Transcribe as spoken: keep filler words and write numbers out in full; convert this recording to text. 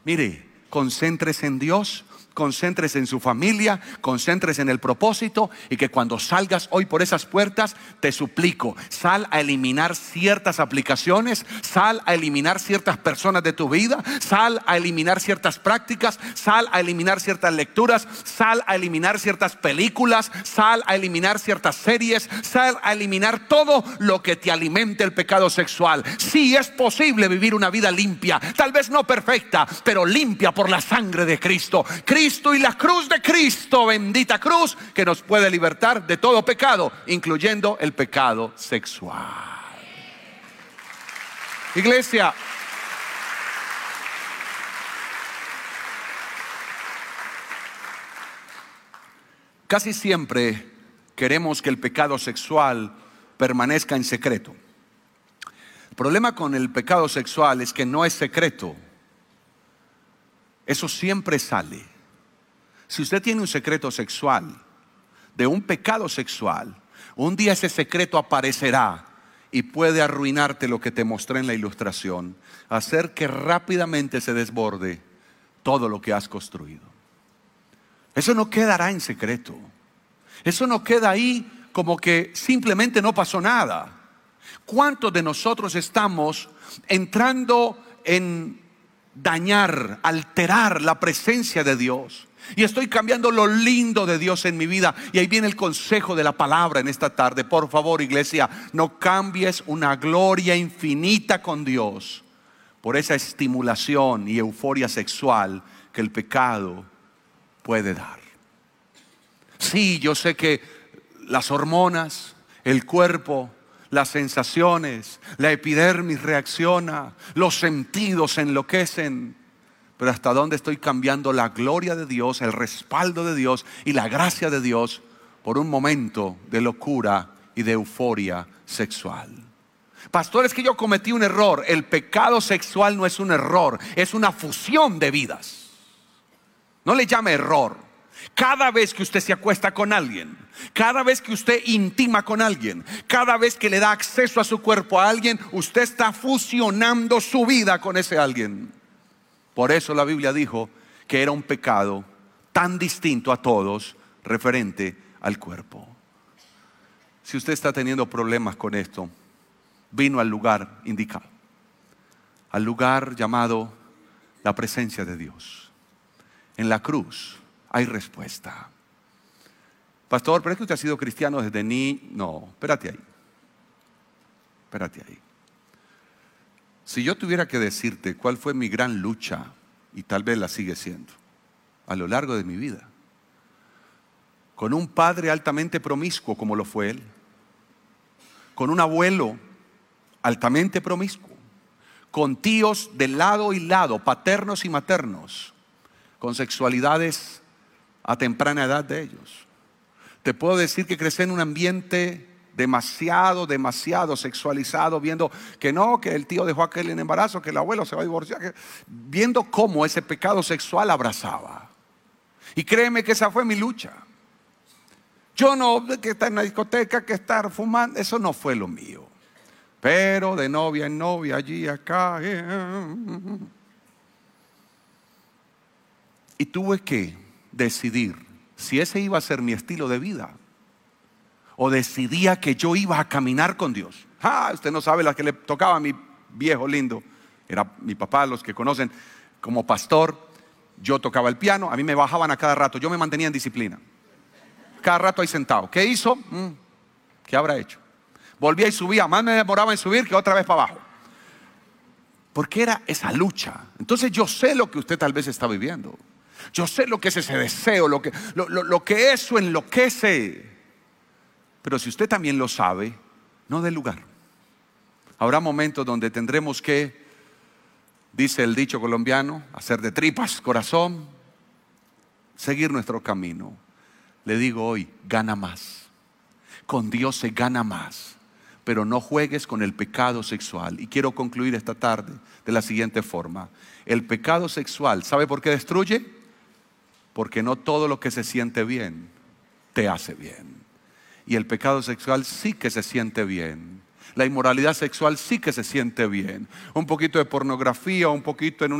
Mire, concéntrese en Dios, concéntrese en su familia, concéntrese en el propósito, y que cuando salgas hoy por esas puertas, te suplico, sal a eliminar ciertas aplicaciones, sal a eliminar ciertas personas de tu vida, sal a eliminar ciertas prácticas, sal a eliminar ciertas lecturas, sal a eliminar ciertas películas, sal a eliminar ciertas series, sal a eliminar todo lo que te alimente el pecado sexual. Sí, es posible vivir una vida limpia, tal vez no perfecta, pero limpia por la sangre de Cristo. Cristo y la cruz de Cristo, bendita cruz que nos puede libertar de todo pecado, incluyendo el pecado sexual. Iglesia, casi siempre queremos que el pecado sexual permanezca en secreto. El problema con el pecado sexual es que no es secreto. Eso siempre sale. Si usted tiene un secreto sexual, de un pecado sexual, un día ese secreto aparecerá y puede arruinarte lo que te mostré en la ilustración, hacer que rápidamente se desborde todo lo que has construido. Eso no quedará en secreto. Eso no queda ahí como que simplemente no pasó nada. ¿Cuántos de nosotros estamos entrando en dañar, alterar la presencia de Dios? Y estoy cambiando lo lindo de Dios en mi vida. Y ahí viene el consejo de la palabra en esta tarde. Por favor, iglesia, no cambies una gloria infinita con Dios por esa estimulación y euforia sexual que el pecado puede dar. Sí, yo sé que las hormonas, el cuerpo, las sensaciones, la epidermis reacciona, los sentidos se enloquecen. Pero ¿hasta dónde estoy cambiando la gloria de Dios, el respaldo de Dios y la gracia de Dios por un momento de locura y de euforia sexual? Pastor, es que yo cometí un error. El pecado sexual no es un error, es una fusión de vidas. No le llame error. Cada vez que usted se acuesta con alguien, cada vez que usted intima con alguien, cada vez que le da acceso a su cuerpo a alguien, usted está fusionando su vida con ese alguien. Por eso la Biblia dijo que era un pecado tan distinto a todos referente al cuerpo. Si usted está teniendo problemas con esto, vino al lugar indicado, al lugar llamado la presencia de Dios. En la cruz hay respuesta. Pastor, pero es que usted ha sido cristiano desde ni... No, espérate ahí. Espérate ahí. Si yo tuviera que decirte cuál fue mi gran lucha, y tal vez la sigue siendo, a lo largo de mi vida, con un padre altamente promiscuo como lo fue él, con un abuelo altamente promiscuo, con tíos de lado y lado, paternos y maternos, con sexualidades a temprana edad de ellos. Te puedo decir que crecí en un ambiente demasiado, demasiado sexualizado, viendo que no, que el tío dejó aquel en embarazo, que el abuelo se va a divorciar, que, viendo cómo ese pecado sexual abrazaba. Y créeme que esa fue mi lucha. Yo no, que estar en la discoteca, que estar fumando, eso no fue lo mío. Pero de novia en novia, allí, acá. Eh. Y tuve que decidir si ese iba a ser mi estilo de vida, o decidía que yo iba a caminar con Dios. Ah, usted no sabe la que le tocaba a mi viejo lindo. Era mi papá, los que conocen, como pastor. Yo tocaba el piano, a mí me bajaban a cada rato. Yo me mantenía en disciplina. Cada rato ahí sentado. ¿Qué hizo? Mm, ¿Qué habrá hecho? Volvía y subía. Más me demoraba en subir que otra vez para abajo. Porque era esa lucha. Entonces yo sé lo que usted tal vez está viviendo. Yo sé lo que es ese deseo, lo que, lo, lo, lo que eso enloquece. Pero si usted también lo sabe, no dé lugar. Habrá momentos donde tendremos que, dice el dicho colombiano, hacer de tripas corazón, seguir nuestro camino. Le digo hoy, gana más. Con Dios se gana más. Pero no juegues con el pecado sexual. Y quiero concluir esta tarde de la siguiente forma. El pecado sexual, ¿sabe por qué destruye? Porque no todo lo que se siente bien te hace bien. Y el pecado sexual sí que se siente bien. La inmoralidad sexual sí que se siente bien. Un poquito de pornografía, un poquito en un